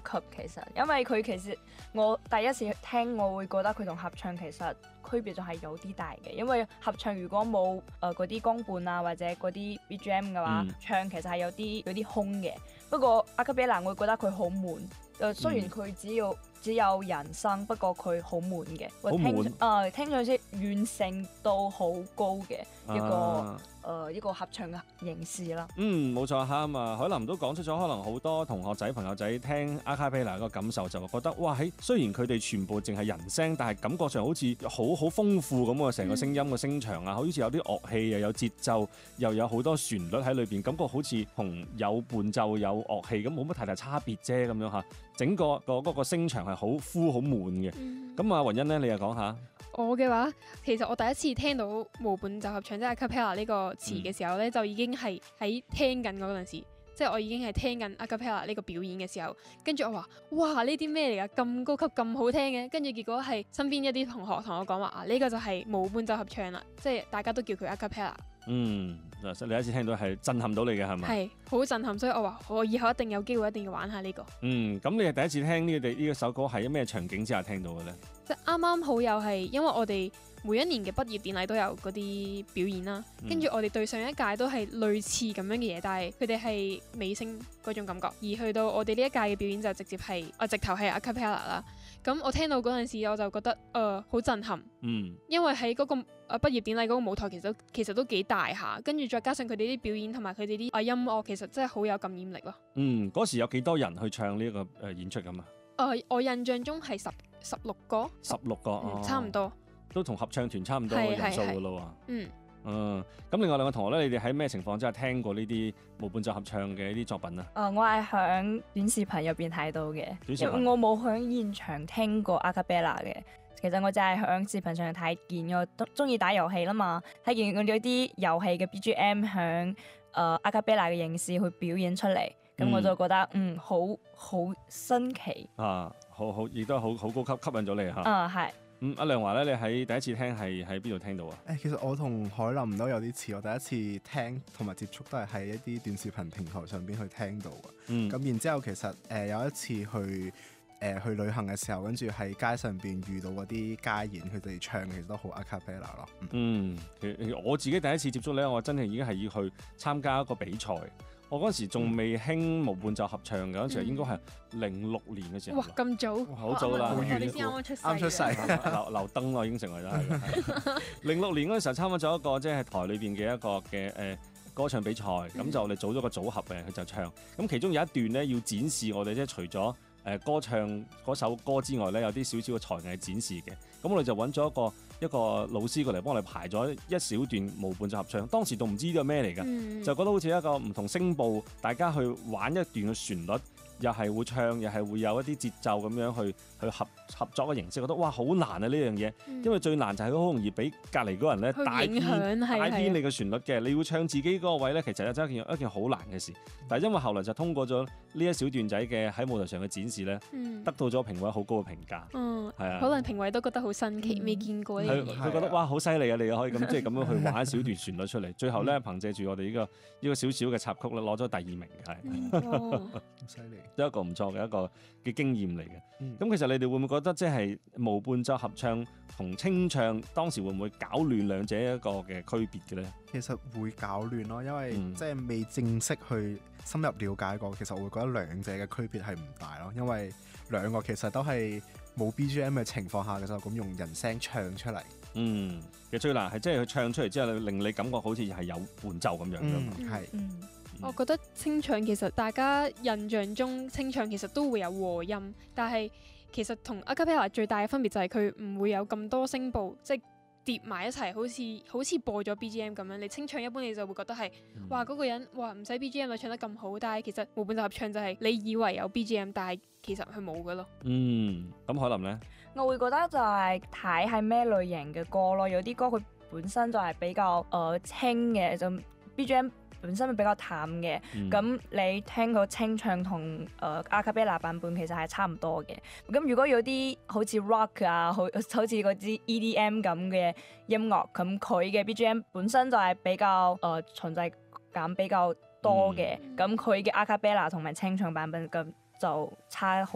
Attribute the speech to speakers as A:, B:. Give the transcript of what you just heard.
A: 級其實，因為佢其實我第一次聽，我會覺得佢同合唱其實區別仲係有啲大嘅，因為合唱如果冇嗰啲光伴啊或者嗰啲 BGM 嘅話，唱其實係有啲空嘅。不過阿卡貝拉我會覺得佢好悶，雖然佢只有人聲，不過佢好悶嘅，聽上去完成度好高嘅一個合唱嘅形式啦。
B: 冇錯嚇啊！海琳都講出咗，可能好多同學仔朋友仔聽阿卡貝拉個感受就覺得哇，雖然佢哋全部淨係人聲，但係感覺上好似好豐富咁啊！成個聲音嘅聲場啊，好似有啲樂器又有節奏，又有好多旋律喺裏邊，感覺好似同有伴奏有樂器咁冇乜太大差別啫咁樣嚇。整個嗰個聲場係好枯好悶嘅。咁啊，雲欣咧，你又講下。
C: 我嘅話，其實我第一次聽到無伴奏合唱即係 acapella 呢個詞嘅時候咧，就已經係喺聽緊嗰陣時，即係我已經係聽緊 acapella 呢個表演嘅時候，跟住我話：哇，呢啲咩嚟㗎？咁高級咁好聽嘅，跟住結果係身邊一啲同學同我講話啊，呢個就係無伴奏合唱啦，即係大家都叫佢 acapella。
B: 你第一次聽到係震撼到你嘅係咪？
C: 係好震撼，所以我話我以後一定有機會一定要玩下呢個。
B: 咁你係第一次聽呢首歌係咩場景之下聽到嘅咧？
C: 即係啱啱好又係因為我哋每一年嘅畢業典禮都有嗰啲表演啦，跟住我哋對上一屆都係類似咁樣嘅嘢，但係佢哋係美聲嗰種感覺，而去到我哋呢一屆嘅表演就直頭係 acapella 啦。咁我聽到嗰陣時我就覺得好震撼，因為喺嗰個畢業典禮嗰個舞台其實都幾大下，跟住再加上佢哋啲表演同埋佢哋啲音樂，其實真係好有感染力咯。
B: 嗰時有幾多人去唱呢一個演出咁啊？
C: 我印象中係16個
B: ，16個，
C: 差唔多，
B: 都同合唱團差唔多人數噶咯喎。咁另外兩個同學咧，你哋喺咩情況之下聽過呢啲無伴奏合唱嘅呢啲作品啊？
A: 我係響短視頻入邊睇到嘅，因為我冇響現場聽過阿卡貝拉嘅。其實我就係響視頻上睇見，我中意打遊戲啦嘛，睇見嗰啲遊戲嘅 BGM 響阿卡貝拉嘅形式去表演出嚟，咁我就覺得好新奇
B: 啊，好亦都好高級，吸引咗你嚇。
A: 係。
B: 阿亮華咧，你喺第一次聽係喺邊度聽到啊？
D: 其實我同海琳都有啲似，我第一次聽同埋接觸都係喺一啲短視頻平台上邊去聽到嘅。咁然之後其實有一次去旅行嘅時候，跟住喺街上邊遇到嗰啲街演，佢哋唱其實都好 acapella 咯。
B: 我自己第一次接觸咧，我真係已經係要去參加一個比賽。我嗰時仲未興無伴奏合唱嘅，嗰時應該係06年嘅時候。
C: 哇，咁早！
B: 好早啦，
C: 我哋先啱
D: 出世，
B: 留燈咯，已經成為咗。06年嗰陣時候參加咗一個即係台裏邊嘅一個嘅歌唱比賽，咁就我哋組咗個組合嘅，佢就唱。咁其中有一段咧要展示我哋即係除咗歌唱嗰首歌之外咧，有啲少少嘅才藝展示嘅。咁我哋就揾咗一個老師過嚟幫我哋排咗一小段無伴奏合唱。當時都唔知呢個咩嚟嘅，就覺得好似一個唔同聲部，大家去玩一段嘅旋律，又係會唱，又係會有一啲節奏咁樣去合作嘅形式，覺得哇好難啊呢樣嘢，因為最難就係好容易俾隔離嗰人咧帶偏你嘅旋律嘅，你要唱自己嗰個位咧，其實真係一件好難嘅事。但係因為後來就通過咗呢一小段仔嘅喺舞台上嘅展示咧，得到咗評委好高嘅評價。係啊，
C: 可能評委都覺得好新奇，未見過呢樣嘢。
B: 佢覺得哇好犀利啊！你可以咁即係咁樣去玩一小段旋律出嚟，最後咧憑藉住我哋呢個少少嘅插曲咧，攞咗第2名嘅係。
D: 好犀利！
B: 都一個唔錯嘅一個嘅經驗嚟嘅。咁其實你哋會唔會覺得即係無伴奏合唱同清唱當時會唔會搞亂兩者一個嘅區別嘅咧？
D: 其實會搞亂咯，因為即係未正式去深入了解過，其實我會覺得兩者嘅區別係唔大咯，因為兩個其實都係冇 BGM 嘅情況下嘅，就咁用人聲唱出嚟。
B: 其實最難係即係佢唱出嚟之後，令你感覺好似係有伴奏咁樣嘅。
D: 係。
C: 我覺得清唱其實大家印象中清唱其實都會有和音，但係其實同 acapella 最大嘅分別就係佢唔會有咁多聲部，即係疊埋一齊，好似播咗 BGM 咁樣。你清唱一般你就會覺得係哇嗰個人哇唔使 BGM 就唱得咁好，但係其實無伴奏合唱就係你以為有 BGM，但係其實佢冇嘅咯。
B: 咁海琳呢？我
A: 會覺得就係睇係咩類型嘅歌咯，有啲歌佢本身就係比較清嘅，就 BGM。本身比較淡嘅，咁你聽個清唱同阿卡貝拉版本其實係差唔多嘅。咁如果有啲好似 rock 啊，好似嗰啲 EDM 咁嘅音樂，咁佢嘅 BGM 本身就係比較存在感比較多嘅，咁佢嘅阿卡貝拉同埋清唱版本咁就差好